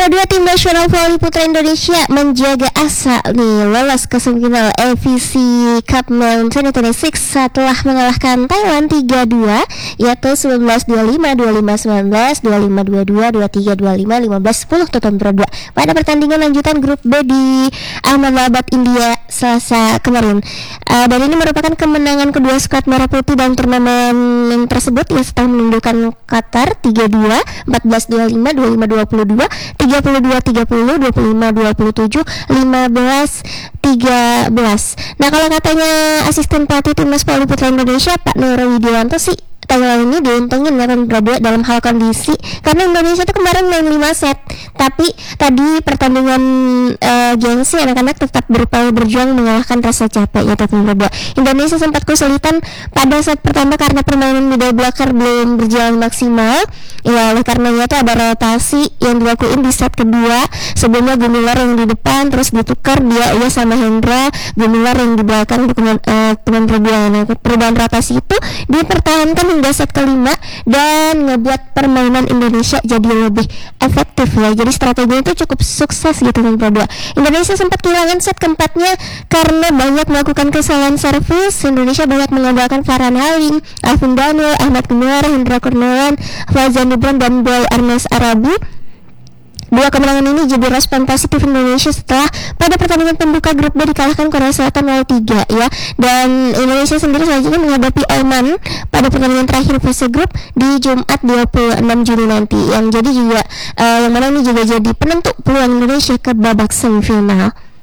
Nomor 2, tim nasional voli putra Indonesia menjaga asa nih lolos ke semifinal AFC Cup Men 2026 setelah mengalahkan Thailand 3-2, yaitu 19-25, 25-19, 25-22, 23-25, 15-10 total berdua pada pertandingan lanjutan grup B di Ahmedabad, India Selasa kemarin. Dan ini merupakan kemenangan kedua skuad merah putih dalam turnamen tersebut ya, setelah menundukkan Qatar 3-2, 14-25, 25-22, 32-30, 25-27, 15-13. Nah, kalau katanya asisten pelatih timnas voli putra Indonesia Pak Nur Widianto sih, Thailand ini diuntungin kan berdua dalam hal kondisi, karena Indonesia itu kemarin main 5 set, tapi tadi pertandingan gengsi anak-anak tetap berupaya berjuang mengalahkan rasa capek ya teman berdua. Indonesia sempat kesulitan pada set pertama karena permainan middle blocker belum berjalan maksimal ya, oleh karenanya itu ada rotasi yang dilakuin di set kedua. Sebelumnya Gumilar yang di depan, terus ditukar dia ya sama Hendra, Gumilar yang di belakang teman berdua. Nah, perubahan rotasi itu dipertahankan hingga set kelima dan ngebuat permainan Indonesia jadi lebih efektif ya. Jadi strategi itu cukup sukses gitu teman berdua. Indonesia sempat kehilangan set keempatnya karena banyak melakukan kesalahan servis. Indonesia banyak mengandalkan Farhan Halim, Alvin Daniel, Ahmad Gumilar, Hendra Kurniawan, Fauzan Gibran dan Boy Ernest Arabu. Dua kemenangan ini jadi respon positif Indonesia setelah pada pertandingan pembuka grup B dikalahkan Korea Selatan 0-3 ya. Dan Indonesia sendiri selanjutnya menghadapi Oman pada pertandingan terakhir fase grup di Jumat 26 Juni nanti, yang jadi juga yang mana ini juga jadi penentu peluang Indonesia ke babak semifinal.